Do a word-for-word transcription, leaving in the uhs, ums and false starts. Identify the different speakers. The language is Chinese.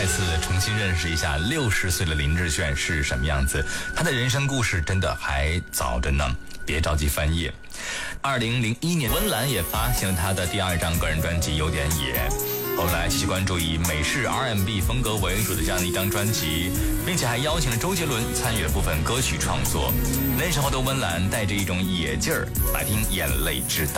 Speaker 1: 再次重新认识一下六十岁的林志炫是什么样子。他的人生故事真的还早着呢，别着急翻页。二零零一年，温岚也发行了他的第二张个人专辑《有点野》。后来继续关注以美式 R and B 风格为主的这样的一张专辑，并且还邀请了周杰伦参与了部分歌曲创作。那时候的温岚带着一种野劲儿，来听《眼泪之道》。